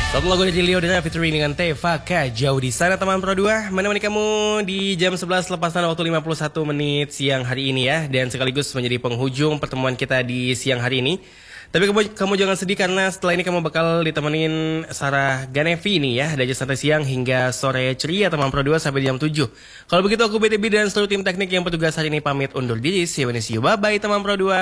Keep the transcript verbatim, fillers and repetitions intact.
Satu lagu dari Leo dan featuring dengan Teva K. Jauh di sana teman Pro dua menemani kamu di jam sebelas lepasan waktu lima puluh satu menit siang hari ini ya. Dan sekaligus menjadi penghujung pertemuan kita di siang hari ini. Tapi kamu, kamu jangan sedih karena setelah ini kamu bakal ditemenin Sarah Ganevi nih ya. Dari santai siang hingga sore ceria teman Pro dua sampai jam tujuh. Kalau begitu aku B T B dan seluruh tim teknik yang bertugas hari ini pamit undur diri. See you, bye bye teman Pro dua.